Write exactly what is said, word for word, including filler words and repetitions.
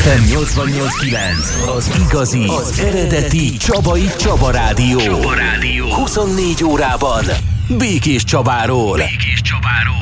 ef em nyolcvannyolc kilenc, az igazi, az eredeti Csabai Csaba Rádió. Csaba Rádió. huszonnégy órában Békés Csabáról. Békés Csabáról.